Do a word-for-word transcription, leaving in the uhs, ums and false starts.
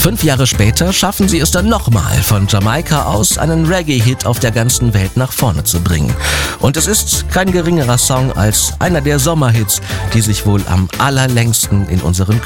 Fünf Jahre später schaffen sie es dann nochmal, von Jamaika aus einen Reggae-Hit auf der ganzen Welt nach vorne zu bringen. Und es ist kein geringerer Song als einer der Sommerhits, die sich wohl am allerlängsten in unseren